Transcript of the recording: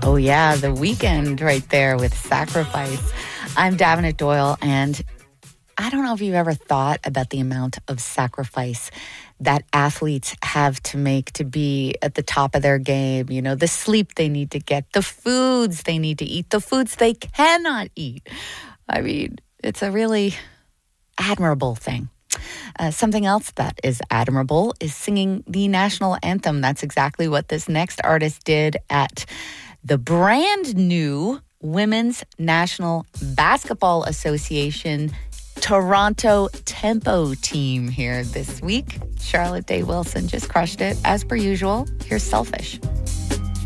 Oh, yeah, The Weeknd right there with Sacrifice. I'm Davenant Doyle, and I don't know if you've ever thought about the amount of sacrifice that athletes have to make to be at the top of their game. You know, the sleep they need to get, the foods they need to eat, the foods they cannot eat. I mean, it's a really admirable thing. Something else that is admirable is singing the national anthem. That's exactly what this next artist did at the brand new Women's National Basketball Association Toronto Tempo team here this week. Charlotte Day Wilson just crushed it. As per usual, here's Selfish.